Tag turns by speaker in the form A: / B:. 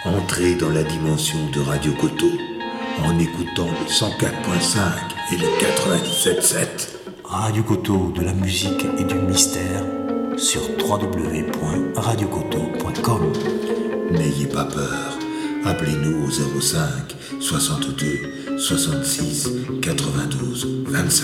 A: Entrez dans la dimension de Radio Coteau en écoutant le 104.5 et le 97.7.
B: Radio Coteau, de la musique et du mystère sur www.radiocoteau.com.
A: N'ayez pas peur, appelez-nous au 05 62 66 92 25.